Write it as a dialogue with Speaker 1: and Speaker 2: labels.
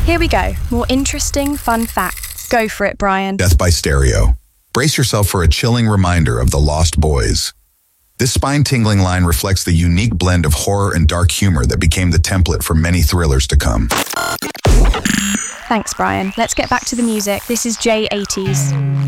Speaker 1: Here we go. More interesting, fun facts. Go for it, Brian.
Speaker 2: Death by Stereo. Brace yourself for a chilling reminder of The Lost Boys. This spine-tingling line reflects the unique blend of horror and dark humor that became the template for many thrillers to come.
Speaker 1: Thanks, Brian. Let's get back to the music. This is J80s.